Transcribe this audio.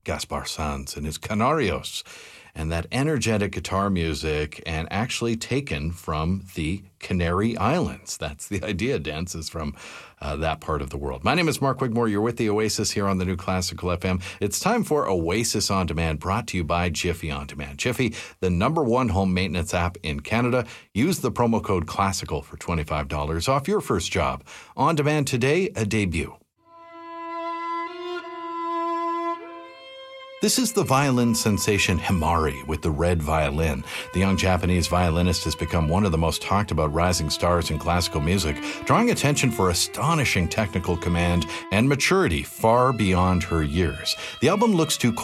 Gaspar Sanz and his Canarios, and that energetic guitar music, and actually taken from the Canary Islands. That's the idea. Dance is from that part of the world. My name is Mark Wigmore. You're with the Oasis here on the New Classical FM. It's time for Oasis On Demand, brought to you by Jiffy On Demand. Jiffy, the #1 home maintenance app in Canada. Use the promo code CLASSICAL for $25 off your first job. On Demand today, a debut. This is the violin sensation Himari with the red violin. The young Japanese violinist has become one of the most talked about rising stars in classical music, drawing attention for astonishing technical command and maturity far beyond her years. The album looks to